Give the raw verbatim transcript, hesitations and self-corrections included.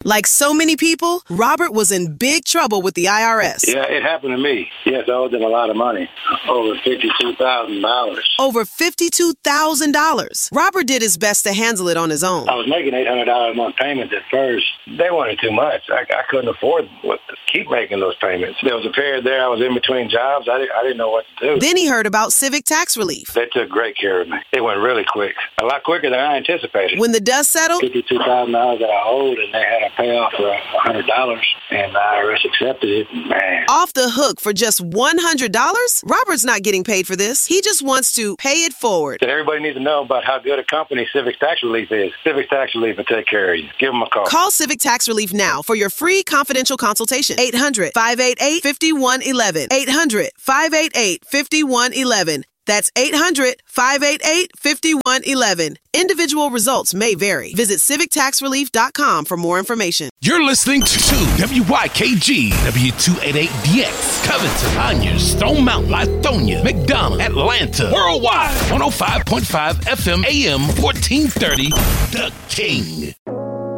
Like so many people, Robert was in big trouble with the I R S. Yeah, it happened to me. Yes, I owed them a lot of money, over fifty-two thousand dollars. Over fifty-two thousand dollars. Robert did his best to handle it on his own. I was making eight hundred dollars a month payments at first. They wanted too much. I, I couldn't afford to keep making those payments. There was a period there I was in between jobs. I, didn't, I didn't know what to do. Then he heard about Civic Tax Relief. They took great care of me. It went really quick, a lot quicker than I anticipated. When the dust settled, fifty-two thousand dollars that I owed, and they had a payoff for one hundred dollars, and the I R S accepted it. Man. Off the hook for just one hundred dollars? Robert's not getting paid for this. He just wants to pay it forward. That everybody needs to know about how good a company Civic Tax Relief is. Civic Tax Relief will take care of you. Give them a call. Call Civic Tax Relief now for your free confidential consultation. eight hundred, five eight eight, five one one one. eight hundred, five eight eight, five one one one. That's eight hundred, five eight eight, five one one one. Individual results may vary. Visit civic tax relief dot com for more information. You're listening to W Y K G, W two eighty-eight D X, Covington, Conyers, Stone Mountain, Lithonia, McDonough, Atlanta, worldwide, one oh five point five F M, A M, fourteen thirty, The King.